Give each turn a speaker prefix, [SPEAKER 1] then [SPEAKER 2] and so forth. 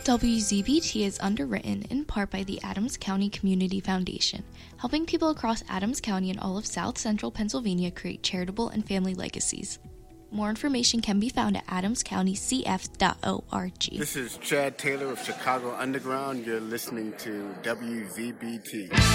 [SPEAKER 1] WZBT is underwritten in part by the Adams County Community Foundation, helping people across Adams County and all of South Central Pennsylvania create charitable and family legacies. More information can be found at adamscountycf.org.
[SPEAKER 2] This is Chad Taylor of Chicago Underground. You're listening to WZBT.